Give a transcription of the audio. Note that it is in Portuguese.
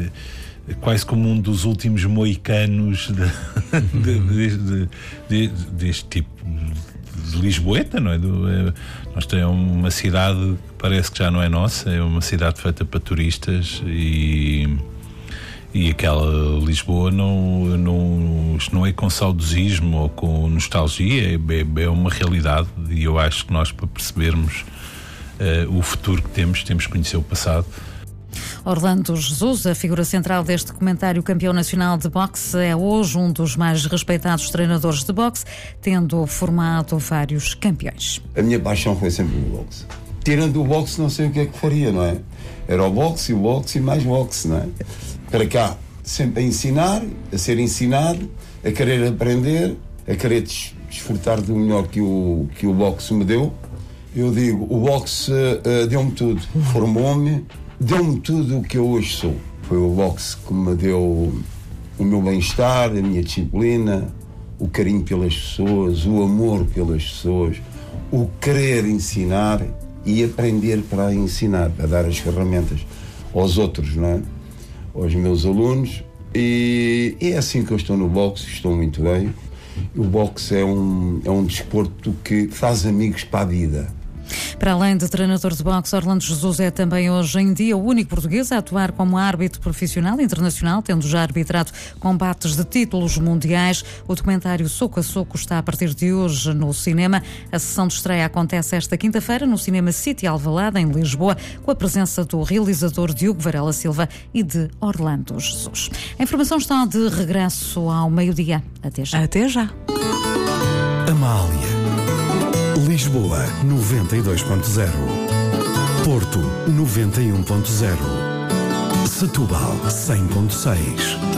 quase como um dos últimos moicanos deste tipo de Lisboeta, não é? Nós temos uma cidade que parece que já não é nossa, é uma cidade feita para turistas e aquela Lisboa isto não é com saudosismo ou com nostalgia, é uma realidade, e eu acho que nós, para percebermos o futuro que temos que conhecer o passado. Orlando Jesus, a figura central deste documentário, campeão nacional de boxe, é hoje um dos mais respeitados treinadores de boxe, tendo formado vários campeões. A minha paixão foi sempre o boxe. Tirando o boxe, não sei o que é que faria, não é? Era o boxe e mais boxe, não é? Para cá, sempre a ensinar, a ser ensinado, a querer aprender, a querer desfrutar do melhor que o boxe me deu. Eu digo, o boxe deu-me tudo, formou-me, deu-me tudo o que eu hoje sou. Foi o boxe que me deu o meu bem-estar, a minha disciplina, o carinho pelas pessoas, o amor pelas pessoas, o querer ensinar e aprender para ensinar, para dar as ferramentas aos outros, não é? Aos meus alunos, e é assim que eu estou no boxe, estou muito bem. O boxe é um desporto que faz amigos para a vida. Para além de treinador de boxe, Orlando Jesus é também hoje em dia o único português a atuar como árbitro profissional internacional, tendo já arbitrado combates de títulos mundiais. O documentário Soco a Soco está a partir de hoje no cinema. A sessão de estreia acontece esta quinta-feira no Cinema City Alvalade, em Lisboa, com a presença do realizador Diogo Varela Silva e de Orlando Jesus. A informação está de regresso ao meio-dia. Até já. Até já. Amália. Lisboa 92.0, Porto 91.0, Setúbal 100.6.